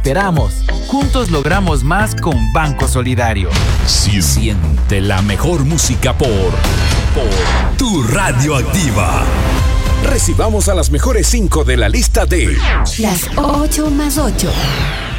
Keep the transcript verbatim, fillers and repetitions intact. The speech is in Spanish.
esperamos. Juntos logramos más con Banco Solidario. Siente la mejor música por, por Tu Radio Activa. Recibamos a las mejores cinco de la lista de Las ocho más ocho.